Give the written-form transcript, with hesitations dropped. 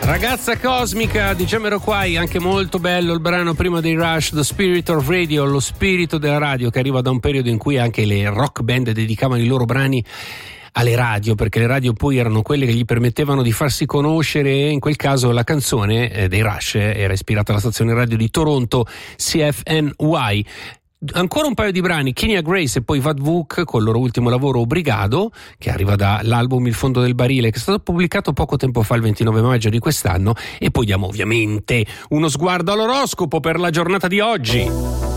Ragazza cosmica di Jamiroquai, anche molto bello il brano prima dei Rush, The Spirit of Radio, lo spirito della radio, che arriva da un periodo in cui anche le rock band dedicavano i loro brani alle radio, perché le radio poi erano quelle che gli permettevano di farsi conoscere, e in quel caso la canzone dei Rush era ispirata alla stazione radio di Toronto, CFNY. Ancora un paio di brani, Kenya Grace e poi Vad Vuk con il loro ultimo lavoro Obrigado, che arriva dall'album Il fondo del barile, che è stato pubblicato poco tempo fa, il 29 maggio di quest'anno. E poi diamo ovviamente uno sguardo all'oroscopo per la giornata di oggi.